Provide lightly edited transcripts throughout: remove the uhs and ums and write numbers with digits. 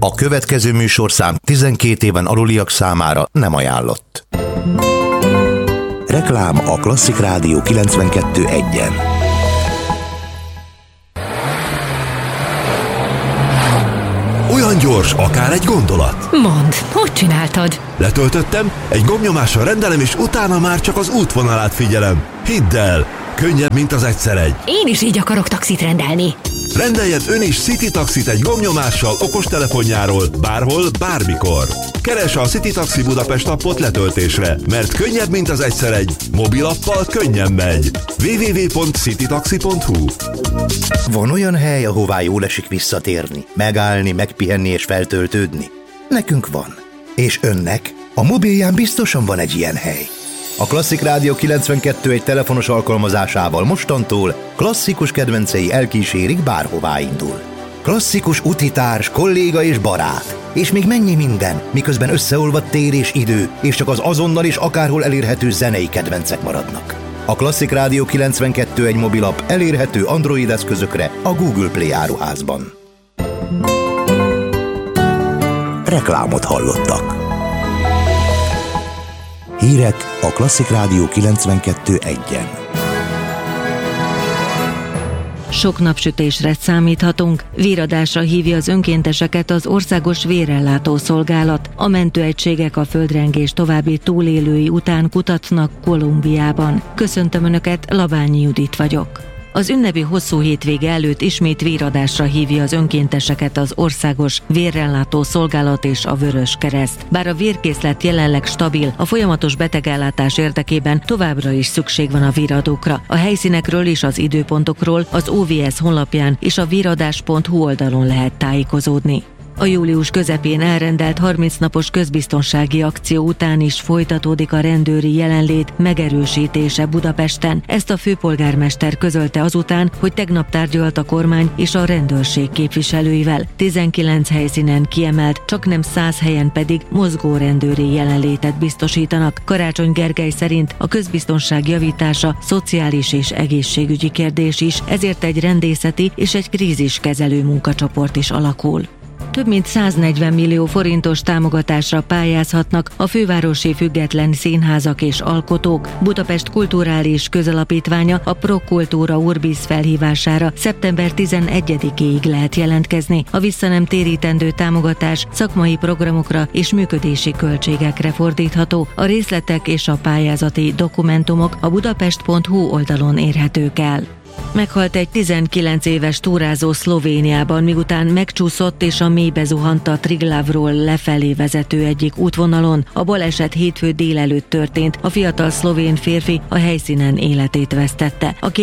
A következő műsorszám 12 éven aluliak számára nem ajánlott. Reklám a Klasszik Rádió 92.1-en. Olyan gyors, akár egy gondolat. Mondd, hogy csináltad? Letöltöttem, egy gombnyomással rendelem, és utána már csak az útvonalát figyelem. Hidd el, könnyebb, mint az egyszer egy. Én is így akarok taxit rendelni. Rendeljen ön is City Taxit egy gombnyomással okostelefonjáról, bárhol, bármikor. Keresse a City Taxi Budapest appot letöltésre, mert könnyebb, mint az egyszer egy. Mobilappal könnyen megy. www.citytaxi.hu. Van olyan hely, ahová jól esik visszatérni, megállni, megpihenni és feltöltődni? Nekünk van. És önnek? A mobilján biztosan van egy ilyen hely. A Klasszik Rádió 92.1 telefonos alkalmazásával mostantól klasszikus kedvencei elkísérik, bárhová indul. Klasszikus utitárs, kolléga és barát. És még mennyi minden, miközben összeolvadt tér és idő, és csak az azonnal és akárhol elérhető zenei kedvencek maradnak. A Klasszik Rádió 92.1 mobilapp elérhető Android eszközökre a Google Play áruházban. Reklámot hallottak. Hírek a Klasszik Rádió 92.1-en. Sok napsütésre számíthatunk. Véradásra hívja az önkénteseket az Országos Vérellátó Szolgálat. A mentőegységek a földrengés további túlélői után kutatnak Kolumbiában. Köszöntöm Önöket, Labányi Judit vagyok. Az ünnepi hosszú hétvége előtt ismét véradásra hívja az önkénteseket az Országos Vérellátó Szolgálat és a Vöröskereszt. Bár a vérkészlet jelenleg stabil, a folyamatos betegellátás érdekében továbbra is szükség van a véradókra. A helyszínekről és az időpontokról az OVS honlapján és a véradás.hu oldalon lehet tájékozódni. A július közepén elrendelt 30 napos közbiztonsági akció után is folytatódik a rendőri jelenlét megerősítése Budapesten. Ezt a főpolgármester közölte azután, hogy tegnap tárgyalt a kormány és a rendőrség képviselőivel. 19 helyszínen kiemelt, csaknem 100 helyen pedig mozgó rendőri jelenlétet biztosítanak. Karácsony Gergely szerint a közbiztonság javítása szociális és egészségügyi kérdés is, ezért egy rendészeti és egy kríziskezelő munkacsoport is alakul. Több mint 140 millió forintos támogatásra pályázhatnak a fővárosi független színházak és alkotók. Budapest Kulturális Közalapítványa a Pro Cultura Urbis felhívására szeptember 11-ig lehet jelentkezni. A visszanemtérítendő támogatás szakmai programokra és működési költségekre fordítható. A részletek és a pályázati dokumentumok a budapest.hu oldalon érhetők el. Meghalt egy 19 éves túrázó Szlovéniában, miután megcsúszott és a mélybe zuhant a Triglavról lefelé vezető egyik útvonalon. A baleset hétfő délelőtt történt, a fiatal szlovén férfi a helyszínen életét vesztette. A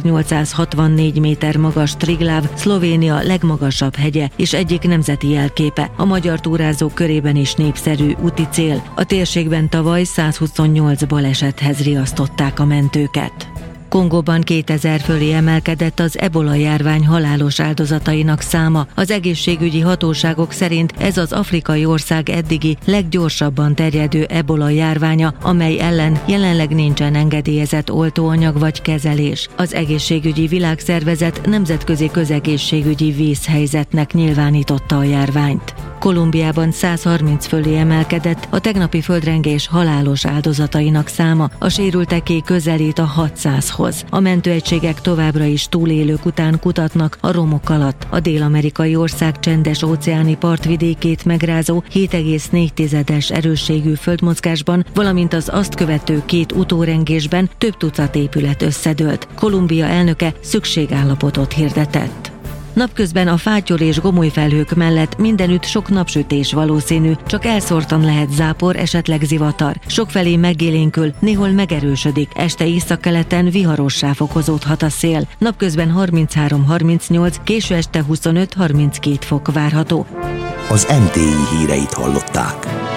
2864 méter magas Triglav Szlovénia legmagasabb hegye és egyik nemzeti jelképe. A magyar túrázók körében is népszerű úti cél. A térségben tavaly 128 balesethez riasztották a mentőket. Kongóban 2000 fölé emelkedett az ebola járvány halálos áldozatainak száma. Az egészségügyi hatóságok szerint ez az afrikai ország eddigi leggyorsabban terjedő ebola járványa, amely ellen jelenleg nincsen engedélyezett oltóanyag vagy kezelés. Az Egészségügyi Világszervezet nemzetközi közegészségügyi vészhelyzetnek nyilvánította a járványt. Kolumbiában 130 fölé emelkedett a tegnapi földrengés halálos áldozatainak száma, a sérülteké közelít a 600-hoz. A mentőegységek továbbra is túlélők után kutatnak a romok alatt. A dél-amerikai ország csendes-óceáni partvidékét megrázó 7,4-es erősségű földmozgásban, valamint az azt követő 2 utórengésben több tucat épület összedőlt. Kolumbia elnöke szükségállapotot hirdetett. Napközben a fátyol és gomolyfelhők mellett mindenütt sok napsütés valószínű, csak elszórtan lehet zápor, esetleg zivatar. Sokfelé megélénkül, néhol megerősödik, este északkeleten viharossá fokozódhat a szél. Napközben 33-38, késő este 25-32 fok várható. Az NTI híreit hallották.